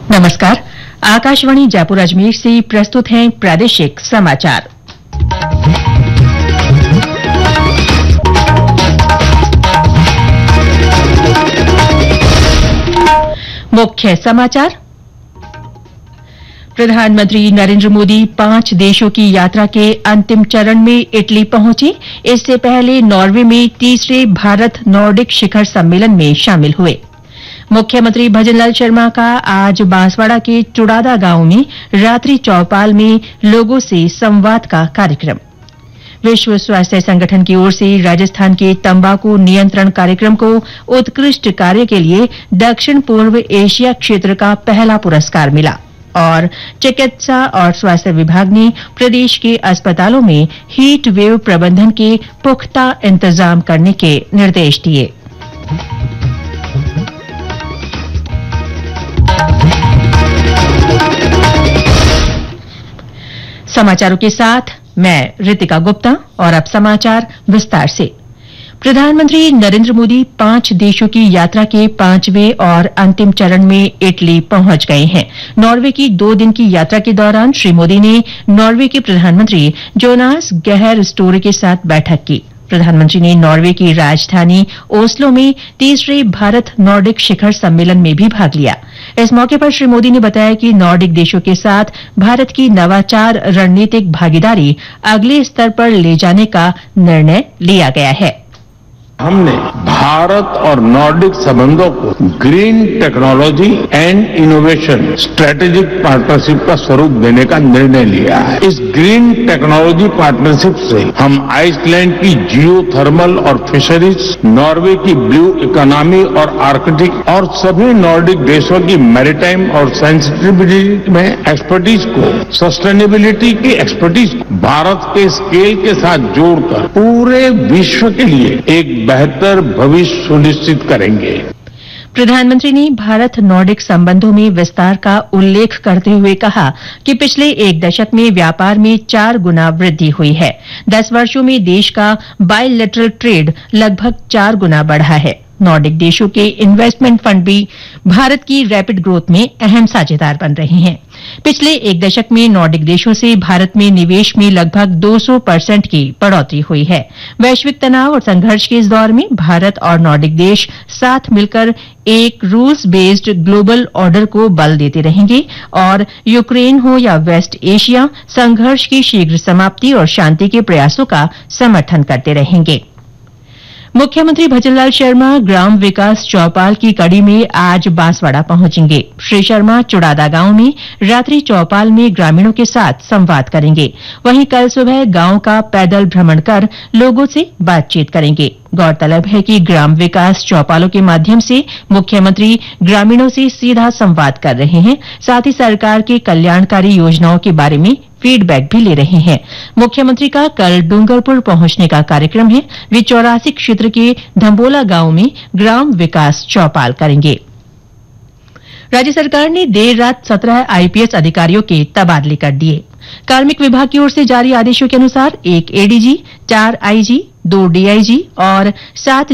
नमस्कार। आकाशवाणी जयपुर अजमेर से प्रस्तुत हैं प्रादेशिक समाचार। मुख्य समाचार। प्रधानमंत्री नरेंद्र मोदी 5 देशों की यात्रा के अंतिम चरण में इटली पहुंचे। इससे पहले नॉर्वे में तीसरे भारत नॉर्डिक शिखर सम्मेलन में शामिल हुए। मुख्यमंत्री भजनलाल शर्मा का आज बांसवाड़ा के चुड़ादा गांव में रात्रि चौपाल में लोगों से संवाद का कार्यक्रम। विश्व स्वास्थ्य संगठन की ओर से राजस्थान के तंबाकू नियंत्रण कार्यक्रम को उत्कृष्ट कार्य के लिए दक्षिण पूर्व एशिया क्षेत्र का पहला पुरस्कार मिला। और चिकित्सा और स्वास्थ्य विभाग ने प्रदेश के अस्पतालों में हीट वेव प्रबंधन के पुख्ता इंतजाम करने के निर्देश दिए। समाचारों के साथ मैं रितिका गुप्ता और अब समाचार विस्तार से। प्रधानमंत्री नरेंद्र मोदी 5 देशों की यात्रा के 5वें और अंतिम चरण में इटली पहुंच गए हैं। नॉर्वे की 2 दिन की यात्रा के दौरान श्री मोदी ने नॉर्वे के प्रधानमंत्री जोनास गहर स्टोरे के साथ बैठक की। प्रधानमंत्री ने नॉर्वे की राजधानी ओस्लो में तीसरे भारत नॉर्डिक शिखर सम्मेलन में भी भाग लिया। इस मौके पर श्री मोदी ने बताया कि नॉर्डिक देशों के साथ भारत की नवाचार रणनीतिक भागीदारी अगले स्तर पर ले जाने का निर्णय लिया गया है। हमने भारत और नॉर्डिक संबंधों को green technology and innovation strategic partnership का स्वरूप देने का निर्णय लिया है। इस ग्रीन टेक्नोलॉजी पार्टनरशिप से हम आइसलैंड की जियोथर्मल और फिशरीज, नॉर्वे की ब्लू इकोनॉमी और आर्कटिक और सभी नॉर्डिक देशों की मैरीटाइम और सेंसिटिविटी में एक्सपर्टीज को, सस्टेनेबिलिटी की एक्सपर्टीज को भारत के स्केल के साथ जोड़कर पूरे विश्व के लिए एक बेहतर भविष्य सुनिश्चित करेंगे। प्रधानमंत्री ने भारत नॉर्डिक संबंधों में विस्तार का उल्लेख करते हुए कहा कि पिछले 1 दशक में व्यापार में 4 गुना वृद्धि हुई है। 10 वर्षों में देश का बायलैटरल ट्रेड लगभग 4 गुना बढ़ा है। नॉर्डिक देशों के इन्वेस्टमेंट फंड भी भारत की रैपिड ग्रोथ में अहम साझेदार बन रहे हैं। पिछले 1 दशक में नॉर्डिक देशों से भारत में निवेश में लगभग 200% की बढ़ोतरी हुई है। वैश्विक तनाव और संघर्ष के इस दौर में भारत और नॉर्डिक देश साथ मिलकर एक रूल्स बेस्ड ग्लोबल ऑर्डर को बल देते रहेंगे और यूक्रेन हो या वेस्ट एशिया, संघर्ष की शीघ्र समाप्ति और शांति के प्रयासों का समर्थन करते रहेंगे। मुख्यमंत्री भजनलाल शर्मा ग्राम विकास चौपाल की कड़ी में आज बांसवाड़ा पहुंचेंगे। श्री शर्मा चुड़ादा गांव में रात्रि चौपाल में ग्रामीणों के साथ संवाद करेंगे। वहीं कल सुबह गांव का पैदल भ्रमण कर लोगों से बातचीत करेंगे। गौरतलब है कि ग्राम विकास चौपालों के माध्यम से मुख्यमंत्री ग्रामीणों से सीधा संवाद कर रहे हैं, साथ ही सरकार के कल्याणकारी योजनाओं के बारे में फीडबैक भी ले रहे हैं। मुख्यमंत्री का कल डूंगरपुर पहुंचने का कार्यक्रम है। वे 84 क्षेत्र के धंबोला गांव में ग्राम विकास चौपाल करेंगे। राज्य सरकार ने देर रात 17 आईपीएस अधिकारियों के तबादले कर दिए। कार्मिक विभाग की ओर से जारी आदेशों के अनुसार 1 एडीजी, 4 आईजी, 2 डीआईजी और 7